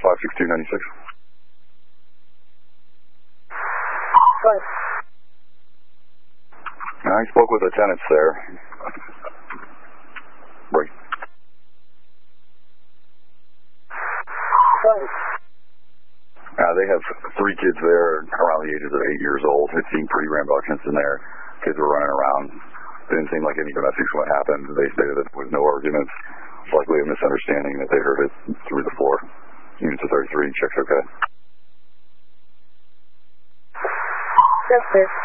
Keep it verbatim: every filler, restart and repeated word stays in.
five six two nine six. Right. I spoke with the tenants there. Right. Right. Uh, they have three kids there around the ages of eight years old. It seemed pretty rambunctious in there. Kids were running around. Didn't seem like any domestics what happened. They stated that there was no arguments. Likely a misunderstanding that they heard it through the floor. Units of thirty-three, checks okay. Yes, sir.